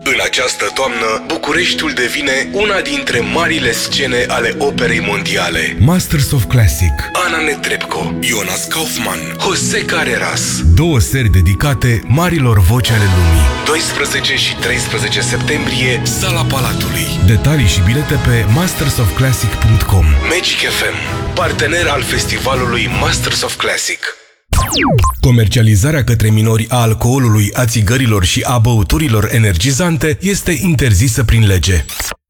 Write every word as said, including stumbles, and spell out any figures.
În această toamnă, Bucureștiul devine una dintre marile scene ale operei mondiale. Masters of Classic, Ana Netrebko, Jonas Kaufman, José Carreras. două seri dedicate marilor voci ale lumii. doisprezece și treisprezece septembrie, Sala Palatului. Detalii și bilete pe masters of classic punct com. Magic F M, partener al festivalului Masters of Classic. Comercializarea către minori a alcoolului, a țigărilor și a băuturilor energizante este interzisă prin lege.